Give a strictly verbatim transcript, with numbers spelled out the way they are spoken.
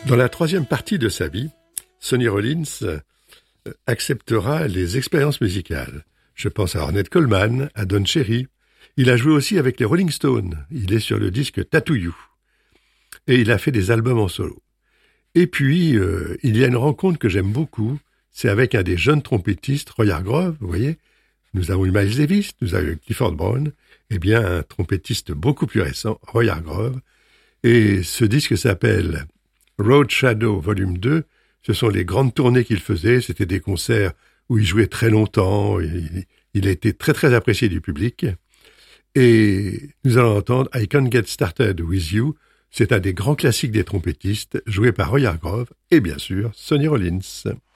Dans la troisième partie de sa vie, Sonny Rollins acceptera les expériences musicales. Je pense à Ornette Coleman, à Don Cherry. Il a joué aussi avec les Rolling Stones. Il est sur le disque Tattoo You. Et il a fait des albums en solo. Et puis, euh, il y a une rencontre que j'aime beaucoup. C'est avec un des jeunes trompettistes, Roy Hargrove, vous voyez. Nous avons eu Miles Davis, nous avons eu Clifford Brown. Eh bien, un trompettiste beaucoup plus récent, Roy Hargrove. Et ce disque s'appelle Road Shadow Volume deux. Ce sont les grandes tournées qu'il faisait. C'était des concerts où il jouait très longtemps. Il, il a été très, très apprécié du public. Et nous allons entendre I Can't Get Started With You. C'est un des grands classiques des trompettistes, joué par Roy Hargrove et bien sûr Sonny Rollins.